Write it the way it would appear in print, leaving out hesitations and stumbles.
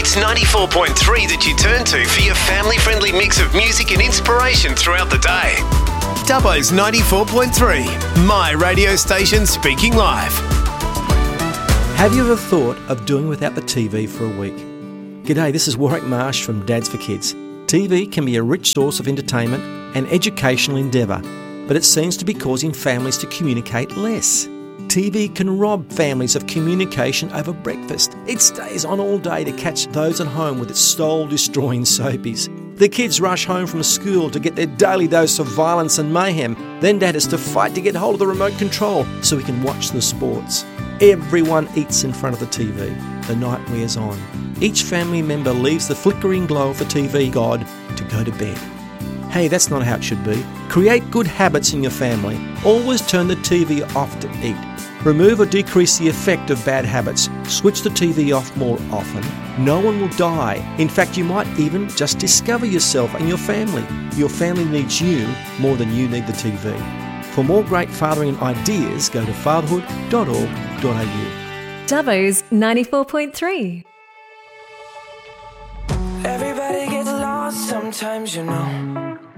It's 94.3 that you turn to for your family-friendly mix of music and inspiration throughout the day. Dubbo's 94.3, my radio station speaking live. Have you ever thought of doing without the TV for a week? G'day, this is Warwick Marsh from Dads for Kids. TV can be a rich source of entertainment and educational endeavour, but it seems to be causing families to communicate less. TV can rob families of communication over breakfast. It stays on all day to catch those at home with its soul-destroying soapies. The kids rush home from school to get their daily dose of violence and mayhem. Then Dad has to fight to get hold of the remote control so he can watch the sports. Everyone eats in front of the TV. The night wears on. Each family member leaves the flickering glow of the TV god to go to bed. Hey, that's not how it should be. Create good habits in your family. Always turn the TV off to eat. Remove or decrease the effect of bad habits. Switch the TV off more often. No one will die. In fact, you might even just discover yourself and your family. Your family needs you more than you need the TV. For more great fathering ideas, go to fatherhood.org.au. Dubbo's 94.3. Everybody gets lost sometimes, you know.